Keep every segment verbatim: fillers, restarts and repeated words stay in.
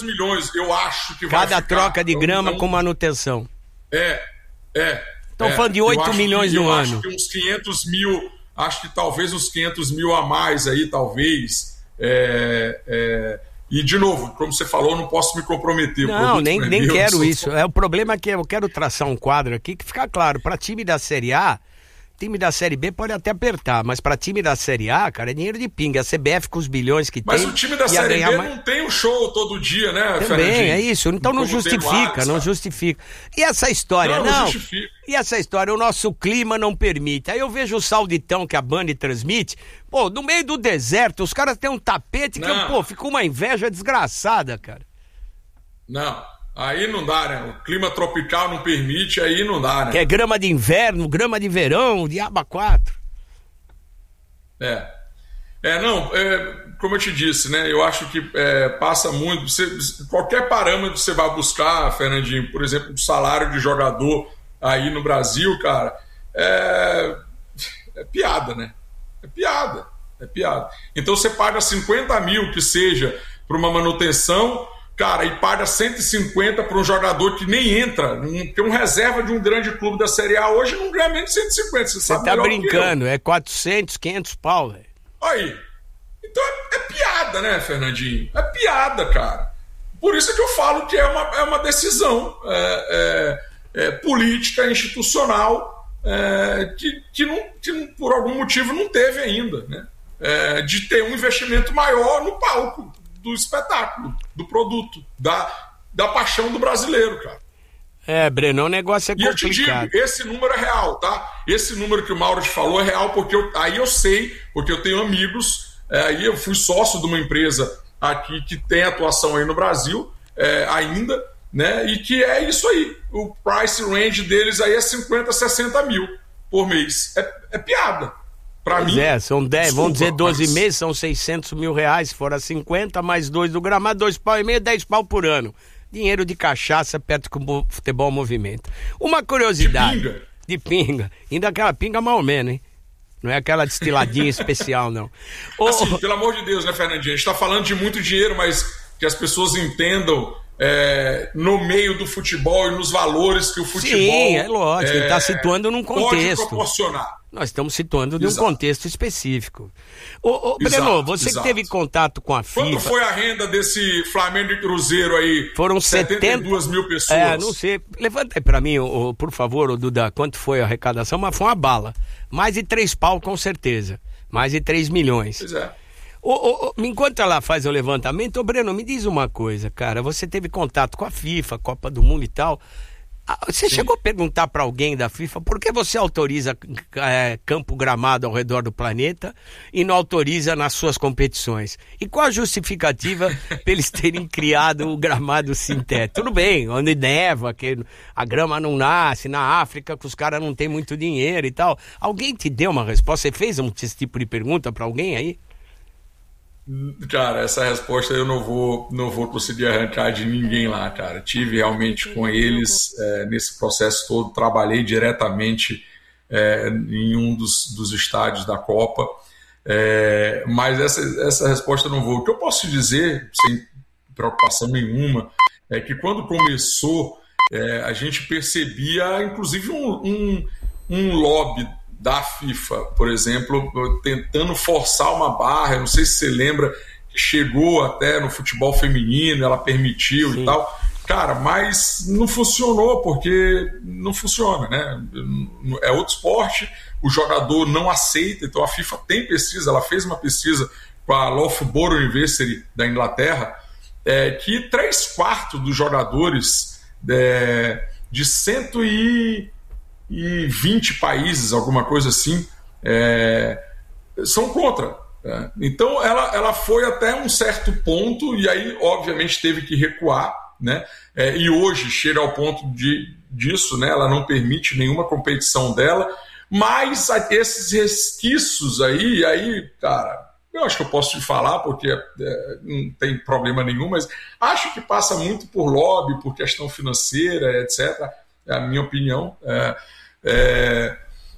milhões, eu acho que vai Cada ficar. troca de grama então, com manutenção. É, é. Estão é, falando de oito milhões que, no eu ano. Acho que uns quinhentos mil, acho que talvez uns quinhentos mil a mais aí, talvez. É, é, e, de novo, como você falou, eu não posso me comprometer. Não, nem, é nem meu, quero sou... isso. É, o problema é que eu quero traçar um quadro aqui que fica claro. Para time da Série A, time da Série B pode até apertar, mas para time da Série A, cara, é dinheiro de pinga. A C B F com os bilhões que mas tem... Mas o time da Série B mais... não tem um show todo dia, né, Também, Fernandinho? é isso. Então não justifica, não justifica. E essa história, não? não justifica. E essa história, o nosso clima não permite. Aí eu vejo o Sauditão que a Band transmite, pô, no meio do deserto, os caras têm um tapete que, eu, pô, fica uma inveja desgraçada, cara. Não, aí não dá, né? O clima tropical não permite, aí não dá, né? Que é grama de inverno, grama de verão, diaba quatro. É. É, não, é, como eu te disse, né? Eu acho que é, passa muito. Você, qualquer parâmetro você vai buscar, Fernandinho, por exemplo, o salário de jogador aí no Brasil, cara, é, é piada, né? É piada, é piada. Então você paga cinquenta mil que seja para uma manutenção, cara, e paga cento e cinquenta para um jogador que nem entra, um, que é um reserva de um grande clube da Série A hoje não ganha menos de cento e cinquenta. Você, você tá brincando, é quatrocentos, quinhentos pau, velho. Aí. Então é, é piada, né, Fernandinho? É piada, cara. Por isso é que eu falo que é uma, é uma decisão é, é, é, política, institucional, é, que, que, não, que por algum motivo não teve ainda, né? É, de ter um investimento maior no palco do espetáculo, do produto, da, da paixão do brasileiro, cara. É, Breno, o negócio é e complicado. E eu te digo, esse número é real, tá? Esse número que o Mauro te falou é real, porque eu, aí eu sei, porque eu tenho amigos, é, aí eu fui sócio de uma empresa aqui que tem atuação aí no Brasil, é, ainda, né? E que é isso aí. O price range deles aí é cinquenta, sessenta mil por mês. É, é piada. Pra pois mim, é, são dez, desculpa, vamos dizer doze mas... meses, são seiscentos mil reais, fora cinquenta, mais dois do gramado, dois pau e meio, dez pau por ano. Dinheiro de cachaça perto com o futebol movimento. Uma curiosidade. De pinga. De pinga. Ainda aquela pinga mal menos, hein? Não é aquela destiladinha especial, não. Assim, pelo amor de Deus, né, Fernandinho? A gente tá falando de muito dinheiro, mas que as pessoas entendam é, no meio do futebol e nos valores que o futebol... Sim, é lógico. É, ele tá situando num contexto. Pode proporcionar. Nós estamos situando de um Exato. contexto específico. Ô, ô, Exato, Breno, você exato. que teve contato com a FIFA... Quanto foi a renda desse Flamengo e Cruzeiro aí? Foram setenta e duas mil pessoas. É, não sei. Levanta aí pra mim, ô, por favor, ô, Duda, quanto foi a arrecadação, mas foi uma bala. Mais de três pau, com certeza. Mais de três milhões. Pois é. Ô, ô, ô, enquanto ela faz o levantamento, ô, Breno, me diz uma coisa, cara. Você teve contato com a FIFA, Copa do Mundo e tal... Você Sim. chegou a perguntar para alguém da FIFA por que você autoriza é, campo gramado ao redor do planeta e não autoriza nas suas competições? E qual a justificativa para eles terem criado o gramado sintético? Tudo bem, onde neva, que a grama não nasce, na África que os caras não têm muito dinheiro e tal. Alguém te deu uma resposta? Você fez um, esse tipo de pergunta para alguém aí? Cara, essa resposta eu não vou, não vou conseguir arrancar de ninguém lá, cara. Tive realmente com eles é, nesse processo todo, trabalhei diretamente é, em um dos, dos estádios da Copa, é, mas essa, essa resposta eu não vou. O que eu posso dizer, sem preocupação nenhuma, é que quando começou, é, a gente percebia, inclusive, um, um, um lobby da FIFA, por exemplo, tentando forçar uma barra. Eu não sei se você lembra, que chegou até no futebol feminino, ela permitiu Sim. e tal. Cara, mas não funcionou, porque não funciona, né? É outro esporte, o jogador não aceita, então a FIFA tem pesquisa, ela fez uma pesquisa com a Loughborough University da Inglaterra, é, que três quartos dos jogadores é, de cento e vinte países, alguma coisa assim, é, são contra. É. Então ela, ela foi até um certo ponto e aí obviamente teve que recuar, né? É, e hoje chega ao ponto de, disso, né? Ela não permite nenhuma competição dela, mas esses resquícios aí, aí, cara, eu acho que eu posso te falar porque é, não tem problema nenhum, mas acho que passa muito por lobby, por questão financeira, etcétera. É a minha opinião. É, é,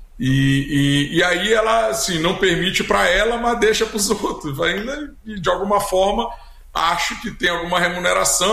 e, e, e aí ela assim, não permite para ela, mas deixa para os outros. Ainda, de alguma forma, acho que tem alguma remuneração.